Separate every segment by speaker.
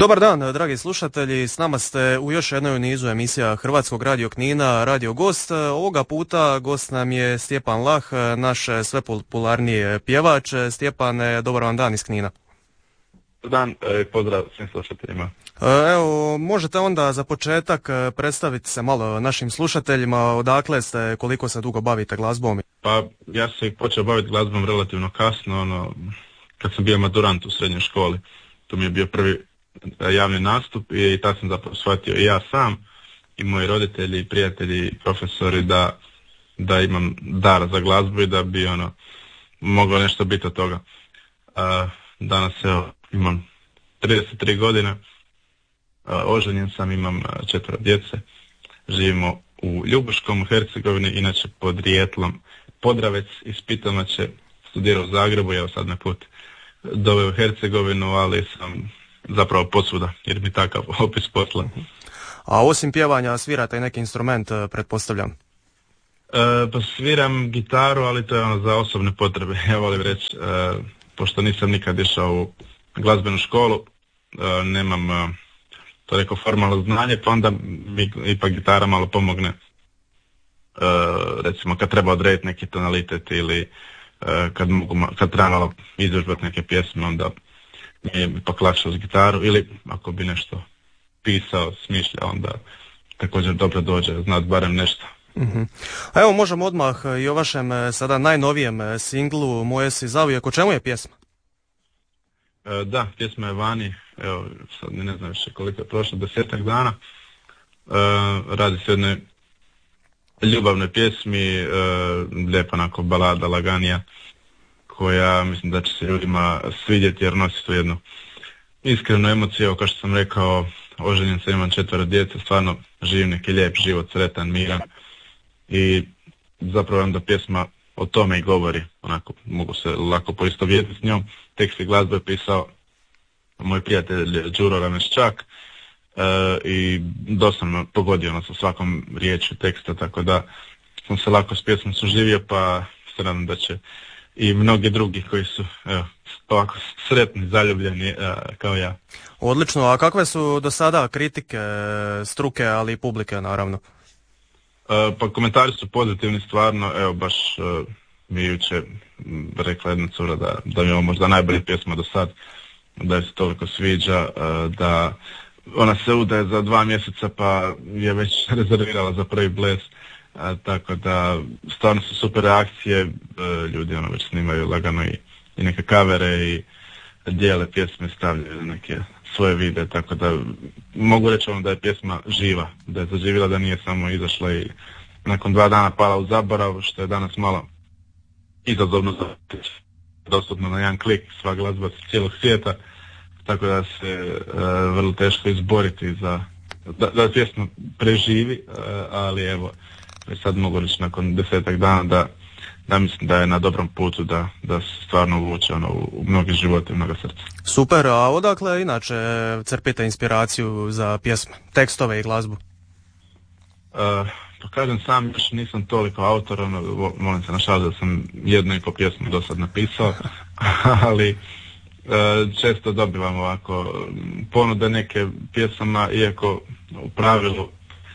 Speaker 1: Dobar dan, dragi slušatelji, s nama ste u još jednoj nizu emisija Hrvatskog radio Knina, Radio Gost. Ovoga puta gost nam je Stjepan Lah, naš sve popularniji pjevač. Stjepane, dobar vam dan iz Knina.
Speaker 2: Dan, pozdrav svim slušateljima.
Speaker 1: Evo, možete onda za početak predstaviti se malo našim slušateljima, odakle ste, koliko se dugo bavite glazbom?
Speaker 2: Pa ja sam počeo baviti glazbom relativno kasno, kad sam bio maturant u srednjoj školi. To mi je bio prvi javni nastup i tad sam zapravo shvatio i ja sam i moji roditelji i prijatelji i profesori da imam dar za glazbu i da bi moglo nešto biti od toga. Danas imam 33 godine, oženjen sam, imam 4 djece, živimo u Ljubuškom u Hercegovini, inače podrijetlom Podravec iz Pitomače, studirao u Zagrebu i evo sad me put doveo u Hercegovinu, ali sam zapravo posvuda jer mi takav opis posla.
Speaker 1: A osim pjevanja svirate i neki instrument, pretpostavljam?
Speaker 2: Pa sviram gitaru, ali to je za osobne potrebe. Ja volim reći, pošto nisam nikad išao u glazbenu školu, nemam to neko formalno znanje, pa onda mi ipak gitara malo pomogne. Recimo kad treba odrediti neki tonalitet ili kad treba malo izvježbati neke pjesme, onda mi je ipak lakše uz gitaru, ili ako bi nešto pisao, smišljao, onda također dobro dođe znat barem nešto.
Speaker 1: Uh-huh. A evo možemo odmah i o vašem sada najnovijem singlu Moje si zauvijek. O čemu je pjesma?
Speaker 2: Da, pjesma je vani, evo sad ne znam više koliko je prošlo, 10 dana. Radi se o jednoj ljubavnoj pjesmi, lijepa onako balada, laganija, koja mislim da će se ljudima svidjeti jer nosi tu jednu iskrenu emociju. Kao što sam rekao, oženjen sam, imam 4 djece, stvarno živim neki lijep život, sretan, miran i zapravo onda pjesma o tome i govori, onako mogu se lako poistovjetiti s njom. Tekst i glazbu je pisao moj prijatelj Đuro Rameščak i doslovno pogodio sa svakom riječju teksta, tako da sam se lako s pjesmom suživio, pa se nadam da će i mnogi drugi koji su ovako sretni, zaljubljeni kao ja.
Speaker 1: Odlično, a kakve su do sada kritike struke, ali i publike naravno?
Speaker 2: Pa komentari su pozitivni stvarno, evo baš mi jučer rekla jedna cura da mi je ovo možda najbolja pjesma do sad, da je se toliko sviđa, da ona se udaje za 2 mjeseca pa je već rezervirala za prvi ples. Tako da stvarno su super reakcije, ljudi već snimaju lagano i neke kavere i dijele pjesme, stavljaju neke svoje videe, tako da mogu reći da je pjesma živa, da je zaživjela, da nije samo izašla i nakon 2 dana pala u zaborav, što je danas malo izazovno dostupno na jedan klik, sva glazba s cijelog svijeta, tako da se vrlo teško izboriti da pjesma preživi, ali evo sad mogu reći nakon 10 dana da mislim da je na dobrom putu da se stvarno uvuče u mnogi živote, u mnoga srca.
Speaker 1: Super, a odakle inače crpite inspiraciju za pjesme, tekstove i glazbu?
Speaker 2: Pa kažem, sam još nisam toliko autor, molim se našaliti da sam 1,5 pjesmu do sad napisao, ali često dobivam ovako ponude neke pjesama, iako u pravilu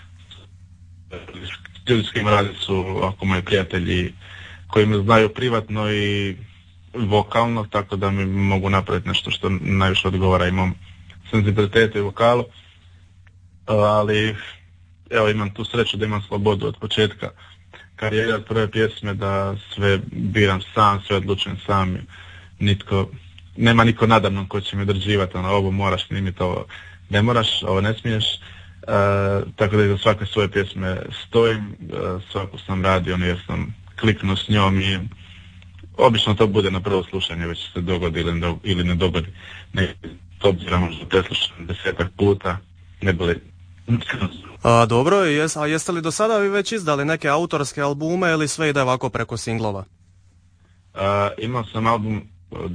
Speaker 2: ljudi s kim radi su ovako moji prijatelji koji me znaju privatno i vokalno, tako da mi mogu napraviti nešto što najviše odgovara i mom senzibilitetu i vokalu, ali evo imam tu sreću da imam slobodu od početka karijere, od prve pjesme, da sve biram sam, sve odlučujem sam, nema niko nadamnom ko će mi određivati, ovo moraš snimiti, ovo ne moraš, ovo ne smiješ. Tako da iza svake svoje pjesme stojim, svaku sam radio jer sam kliknuo s njom i obično to bude na prvo slušanje, već se dogodi ili ne dogodi. To obzirom možda preslušam 10 puta, ne boli.
Speaker 1: Dobro, a jeste li do sada vi već izdali neke autorske albume ili sve ide ovako preko singlova?
Speaker 2: Imao sam album od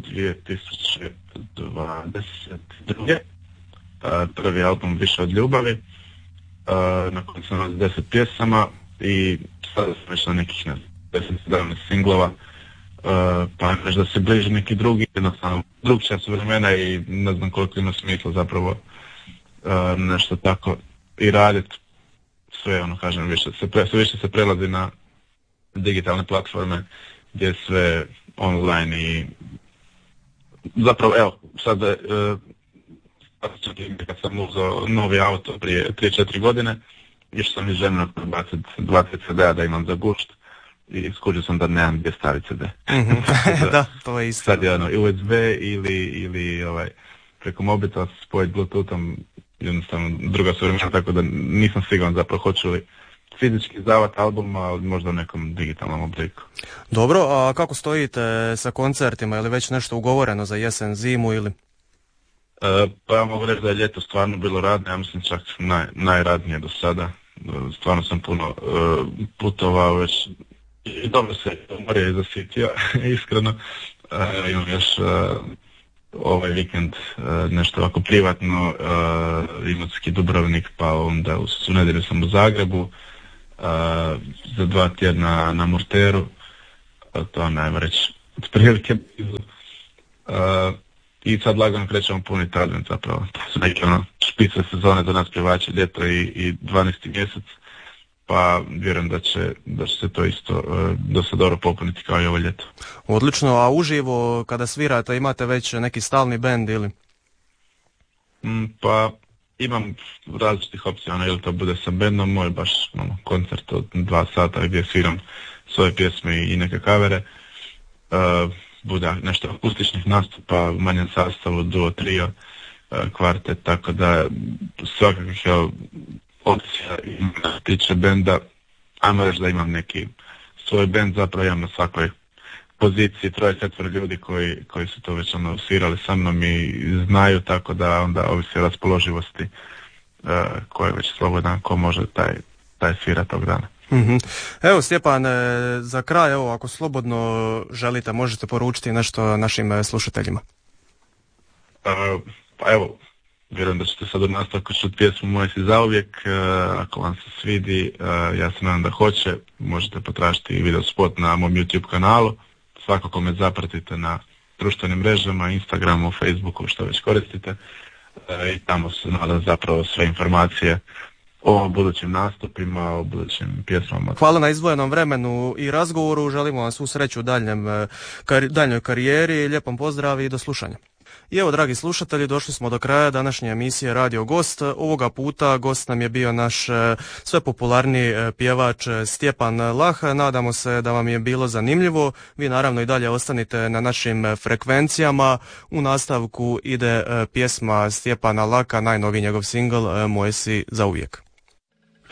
Speaker 2: 2022. Prvi album Više od ljubavi, na kojem sam 10 pjesama i sada sam već na nekih 10-17 singlova. pa već da se bliži neki drugi, jednostavno drugčija su vremena i ne znam koliko ima smisla zapravo nešto tako i raditi. Sve kažem, sve više se prelazi na digitalne platforme gdje je sve online i zapravo evo sad kad sam uzeo novi auto prije 3-4 godine, išao sam iz žena prebaciti 20 CD-a da imam za gušt i skuđio sam da nemam gdje staviti CD.
Speaker 1: Da, to je isto.
Speaker 2: Sad je USB ili preko mobitela spojiti Bluetoothom, jednostavno druga su vremena, tako da nisam siguran zapravo hoću li fizički izdavati album, ali možda u nekom digitalnom obliku.
Speaker 1: Dobro, a kako stojite sa koncertima? Je li već nešto ugovoreno za jesen, zimu ili?
Speaker 2: Pa ja mogu reći da je ljeto stvarno bilo radno, ja mislim čak najradnije do sada. Stvarno sam puno putovao već i dobro se umorio i zasitio, iskreno. Imam još ovaj vikend nešto ovako privatno, Imotski, Dubrovnik, pa onda u nedjelju sam u Zagrebu, za 2 tjedna na Murteru, to najmo reći otprilike blizu. I sad lagano krećemo puniti advent zapravo. To su neke špice sezone za nas pjevače, ljeto i 12. mjesec, pa vjerujem da će se to isto dosta dobro popuniti kao i ovo ljeto.
Speaker 1: Odlično, a uživo kada svirate imate već neki stalni bend ili?
Speaker 2: Pa imam različitih opcija, ili to bude sa bendom, moj baš koncert od 2 sata gdje sviram svoje pjesme i neke kavere. Bude nešto akustičnih nastupa u manjem sastavu, duo, trio, kvartet, tako da svakakvih opcija tiče benda. Ajmo reći da imam neki svoj bend, zapravo imam na svakoj poziciji 3-4 ljudi koji su to već svirali sa mnom i znaju, tako da onda ovisi o raspoloživosti ko je već slobodan, ko može taj svira tog dana.
Speaker 1: Mm-hmm. Evo Stjepan, za kraj, evo, ako slobodno želite, možete poručiti nešto našim slušateljima.
Speaker 2: Pa evo, vjerujem da ćete sad u nastavku čuti pjesmu Moje si zauvijek, ako vam se svidi, ja se nadam da hoće, možete potražiti video spot na mom YouTube kanalu, svakako me zapratite na društvenim mrežama, Instagramu, Facebooku, što već koristite, i tamo se nadam zapravo sve informacije o budućim nastupima, o budućim pjesmama.
Speaker 1: Hvala na izdvojenom vremenu i razgovoru, želimo vam svu sreću u daljnjoj karijeri, lijepom pozdrav i do slušanja. I evo, dragi slušatelji, došli smo do kraja današnje emisije Radio Gost. Ovoga puta gost nam je bio naš sve popularniji pjevač Stjepan Lah. Nadamo se da vam je bilo zanimljivo. Vi naravno i dalje ostanite na našim frekvencijama. U nastavku ide pjesma Stjepana Laka, najnoviji njegov singl Moje si zauvijek.